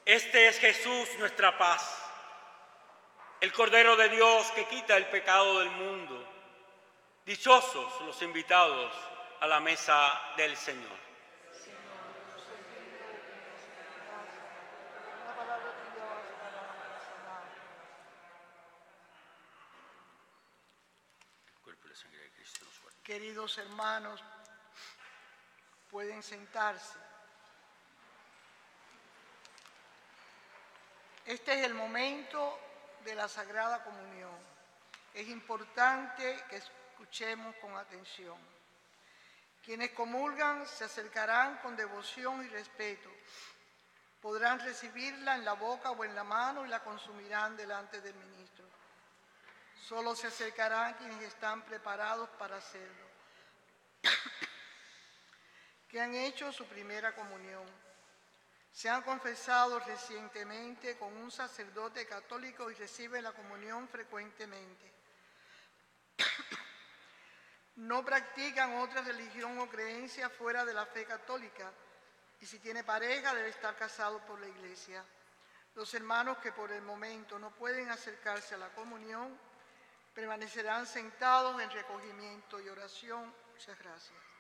Este es Jesús, nuestra paz, el Cordero de Dios que quita el pecado del mundo. Dichosos los invitados a la mesa del Señor. Queridos hermanos, pueden sentarse. Este es el momento de la Sagrada Comunión. Es importante que escuchemos con atención. Quienes comulgan se acercarán con devoción y respeto. Podrán recibirla en la boca o en la mano y la consumirán delante del ministro. Solo se acercarán quienes están preparados para hacerlo, que han hecho su primera comunión. Se han confesado recientemente con un sacerdote católico y reciben la comunión frecuentemente. No practican otra religión o creencia fuera de la fe católica y si tiene pareja debe estar casado por la Iglesia. Los hermanos que por el momento no pueden acercarse a la comunión permanecerán sentados en recogimiento y oración. Muchas gracias.